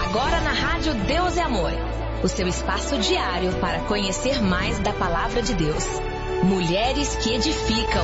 Agora na Rádio Deus é Amor, o seu espaço diário para conhecer mais da Palavra de Deus. Mulheres que edificam.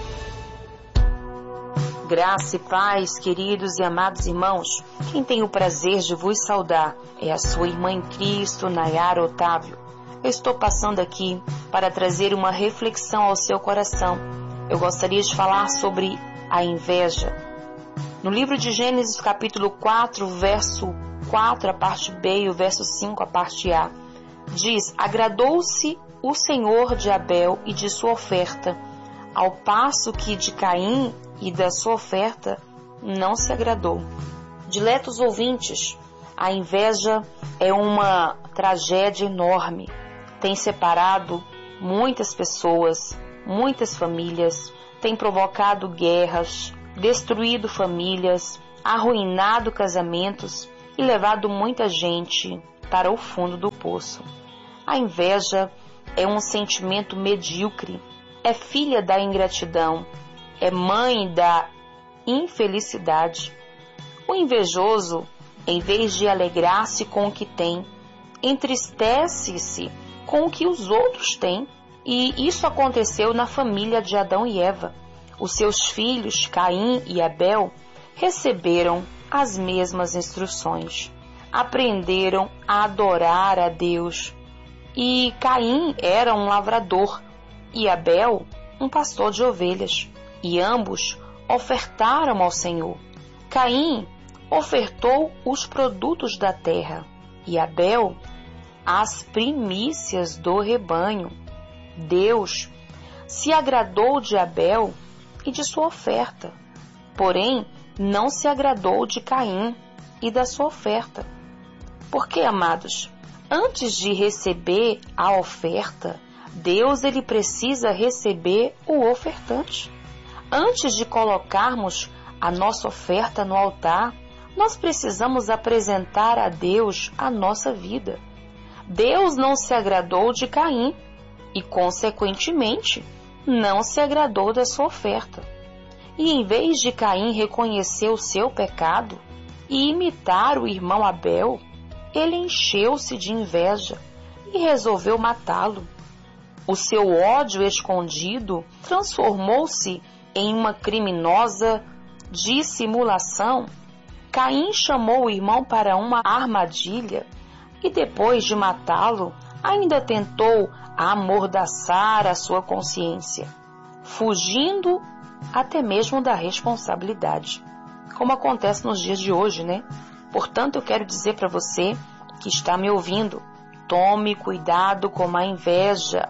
Graça e paz, queridos e amados irmãos. Quem tem o prazer de vos saudar é a sua irmã em Cristo, Nayara Otávio. Eu estou passando aqui para trazer uma reflexão ao seu coração. Eu gostaria de falar sobre a inveja. No livro de Gênesis, capítulo 4, verso 4, a parte B, e o verso 5, a parte A, diz: agradou-se o Senhor de Abel e de sua oferta, ao passo que de Caim e da sua oferta não se agradou. Diletos ouvintes, a inveja é uma tragédia enorme. Tem separado muitas pessoas, muitas famílias, tem provocado guerras, destruído famílias, arruinado casamentos e levado muita gente para o fundo do poço. A inveja é um sentimento medíocre, é filha da ingratidão, é mãe da infelicidade. O invejoso, em vez de alegrar-se com o que tem, entristece-se com o que os outros têm. E isso aconteceu na família de Adão e Eva. Os seus filhos, Caim e Abel, receberam as mesmas instruções. Aprenderam a adorar a Deus. E Caim era um lavrador e Abel um pastor de ovelhas. E ambos ofertaram ao Senhor. Caim ofertou os produtos da terra e Abel as primícias do rebanho. Deus se agradou de Abel e de sua oferta, porém não se agradou de Caim e da sua oferta. Porque, amados, antes de receber a oferta, Deus ele precisa receber o ofertante. Antes de colocarmos a nossa oferta no altar, nós precisamos apresentar a Deus a nossa vida. Deus não se agradou de Caim e, consequentemente, não se agradou da sua oferta. E em vez de Caim reconhecer o seu pecado e imitar o irmão Abel, ele encheu-se de inveja e resolveu matá-lo. O seu ódio escondido transformou-se em uma criminosa dissimulação. Caim chamou o irmão para uma armadilha e, depois de matá-lo, ainda tentou amordaçar a sua consciência, fugindo até mesmo da responsabilidade, como acontece nos dias de hoje, né? Portanto, eu quero dizer para você que está me ouvindo, tome cuidado com a inveja,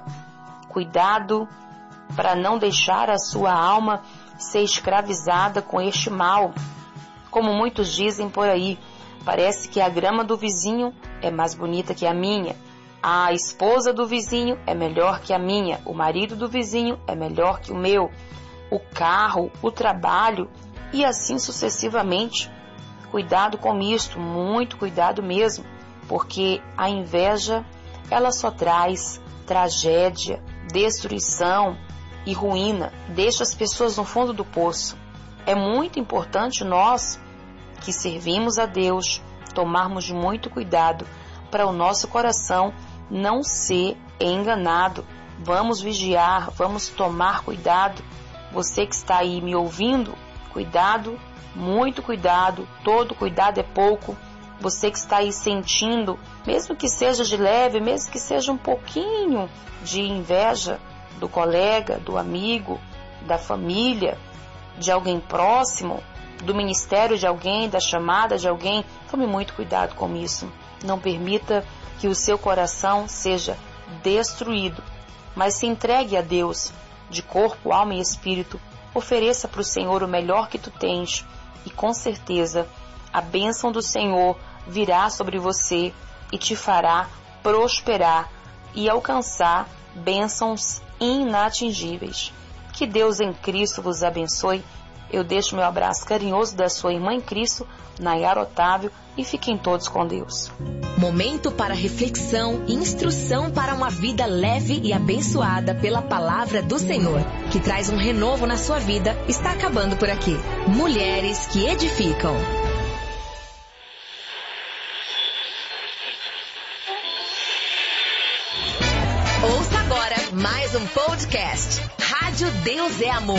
cuidado para não deixar a sua alma ser escravizada com este mal. Como muitos dizem por aí, parece que a grama do vizinho é mais bonita que a minha. A esposa do vizinho é melhor que a minha. O marido do vizinho é melhor que o meu. O carro, o trabalho e assim sucessivamente. Cuidado com isto, muito cuidado mesmo, porque a inveja, ela só traz tragédia, destruição e ruína. Deixa as pessoas no fundo do poço. É muito importante nós, que servimos a Deus, tomarmos muito cuidado para o nosso coração não ser enganado. Vamos vigiar, vamos tomar cuidado. Você que está aí me ouvindo, cuidado, muito cuidado, todo cuidado é pouco. Você que está aí sentindo, mesmo que seja de leve, mesmo que seja um pouquinho de inveja do colega, do amigo, da família, de alguém próximo, do ministério de alguém, da chamada de alguém, tome muito cuidado com isso. Não permita que o seu coração seja destruído, mas se entregue a Deus de corpo, alma e espírito. Ofereça para o Senhor o melhor que tu tens e com certeza a bênção do Senhor virá sobre você e te fará prosperar e alcançar bênçãos inatingíveis. Que Deus em Cristo vos abençoe. Eu deixo meu abraço carinhoso da sua irmã em Cristo, Nayara Otávio, e fiquem todos com Deus. Momento para reflexão e instrução para uma vida leve e abençoada pela palavra do Senhor, que traz um renovo na sua vida, está acabando por aqui. Mulheres que edificam. mais um podcast. Rádio Deus é Amor.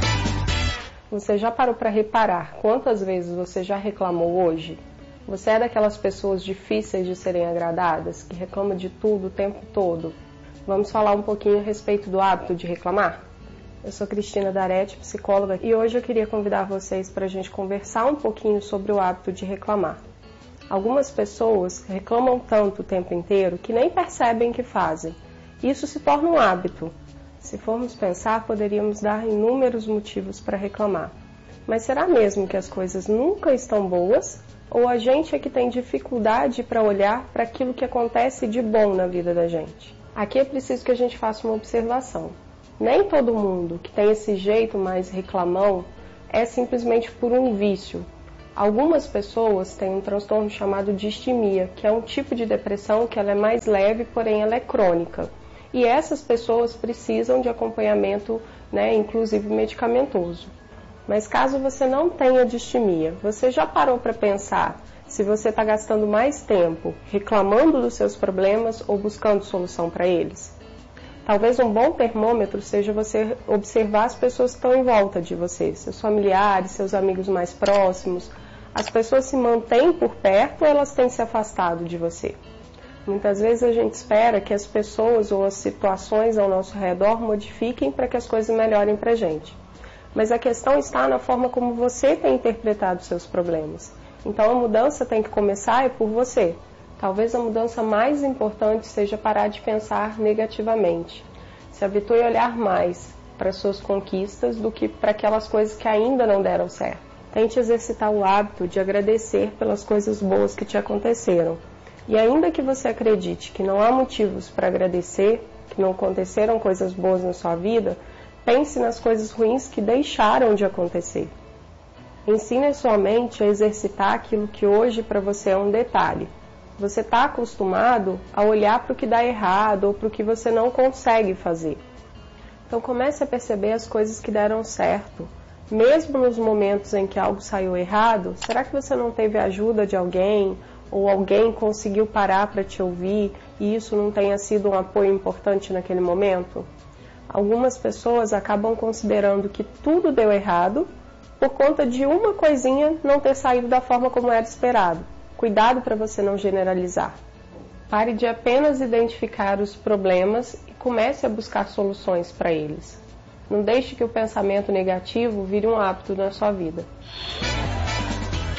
Você já parou para reparar quantas vezes você já reclamou hoje? Você é daquelas pessoas difíceis de serem agradadas, que reclamam de tudo o tempo todo? Vamos falar um pouquinho a respeito do hábito de reclamar? Eu sou Cristina D'Arete, psicóloga, e hoje eu queria convidar vocês para a gente conversar um pouquinho sobre o hábito de reclamar. Algumas pessoas reclamam tanto o tempo inteiro que nem percebem que fazem. Isso se torna um hábito. Se formos pensar, poderíamos dar inúmeros motivos para reclamar. Mas será mesmo que as coisas nunca estão boas? Ou a gente é que tem dificuldade para olhar para aquilo que acontece de bom na vida da gente? Aqui é preciso que a gente faça uma observação. Nem todo mundo que tem esse jeito mais reclamão é simplesmente por um vício. Algumas pessoas têm um transtorno chamado distimia, que é um tipo de depressão que ela é mais leve, porém ela é crônica. E essas pessoas precisam de acompanhamento, inclusive medicamentoso. Mas caso você não tenha distimia, você já parou para pensar se você está gastando mais tempo reclamando dos seus problemas ou buscando solução para eles? Talvez um bom termômetro seja você observar as pessoas que estão em volta de você, seus familiares, seus amigos mais próximos. As pessoas se mantêm por perto ou elas têm se afastado de você? Muitas vezes a gente espera que as pessoas ou as situações ao nosso redor modifiquem para que as coisas melhorem para a gente. Mas a questão está na forma como você tem interpretado os seus problemas. Então a mudança tem que começar por você. Talvez a mudança mais importante seja parar de pensar negativamente. Se habitue a olhar mais para as suas conquistas do que para aquelas coisas que ainda não deram certo. Tente exercitar o hábito de agradecer pelas coisas boas que te aconteceram. E ainda que você acredite que não há motivos para agradecer, que não aconteceram coisas boas na sua vida, pense nas coisas ruins que deixaram de acontecer. Ensine a sua mente a exercitar aquilo que hoje para você é um detalhe. Você está acostumado a olhar para o que dá errado ou para o que você não consegue fazer. Então comece a perceber as coisas que deram certo. Mesmo nos momentos em que algo saiu errado, será que você não teve a ajuda de alguém? Ou alguém conseguiu parar para te ouvir e isso não tenha sido um apoio importante naquele momento? Algumas pessoas acabam considerando que tudo deu errado por conta de uma coisinha não ter saído da forma como era esperado. Cuidado para você não generalizar. Pare de apenas identificar os problemas e comece a buscar soluções para eles. Não deixe que o pensamento negativo vire um hábito na sua vida.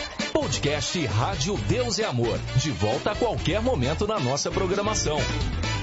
Podcast Rádio Deus é Amor. De volta a qualquer momento na nossa programação.